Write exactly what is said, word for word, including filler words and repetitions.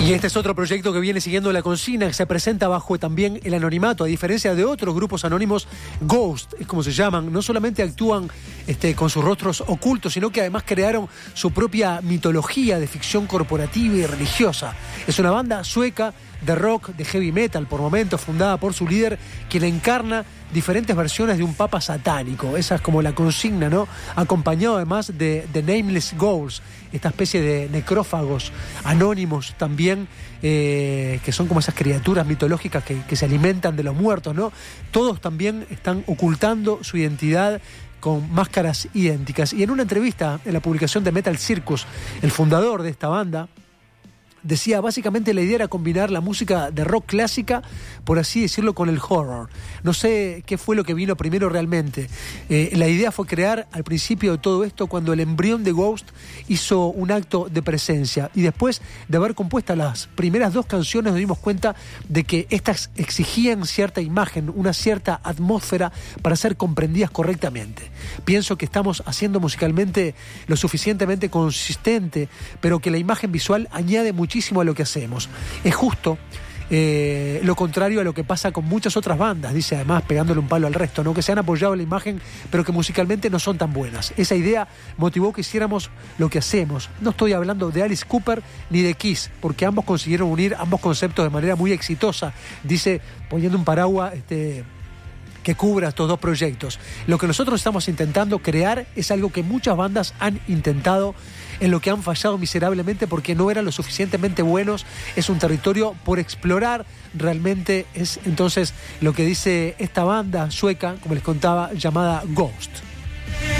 Y este es otro proyecto que viene siguiendo la consigna, que se presenta bajo también el anonimato, a diferencia de otros grupos anónimos. Ghost es como se llaman. No solamente actúan este, con sus rostros ocultos, sino que además crearon su propia mitología de ficción corporativa y religiosa. Es una banda sueca de rock, de heavy metal por momentos, fundada por su líder, quien encarna diferentes versiones de un papa satánico. Esa es como la consigna, ¿no? Acompañado además de, de Nameless Ghouls, esta especie de necrófagos anónimos también, eh, que son como esas criaturas mitológicas que, que se alimentan de los muertos, ¿no? Todos también están ocultando su identidad con máscaras idénticas. Y en una entrevista en la publicación de Metal Circus, el fundador de esta banda decía, básicamente la idea era combinar la música de rock clásica, por así decirlo, con el horror. No sé qué fue lo que vino primero realmente. Eh, la idea fue crear al principio de todo esto cuando el embrión de Ghost hizo un acto de presencia. Y después de haber compuesto las primeras dos canciones nos dimos cuenta de que estas exigían cierta imagen, una cierta atmósfera para ser comprendidas correctamente. Pienso que estamos haciendo musicalmente lo suficientemente consistente, pero que la imagen visual añade muchísimo a lo que hacemos. Es justo eh, lo contrario a lo que pasa con muchas otras bandas, dice además pegándole un palo al resto, ¿no? Que se han apoyado en la imagen pero que musicalmente no son tan buenas. Esa idea motivó que hiciéramos lo que hacemos. No estoy hablando de Alice Cooper ni de Kiss, porque ambos consiguieron unir ambos conceptos de manera muy exitosa, dice poniendo un paraguas este, que cubra estos dos proyectos. Lo que nosotros estamos intentando crear es algo que muchas bandas han intentado, en lo que han fallado miserablemente porque no eran lo suficientemente buenos. Es un territorio por explorar, realmente es entonces lo que dice esta banda sueca, como les contaba, llamada Ghost.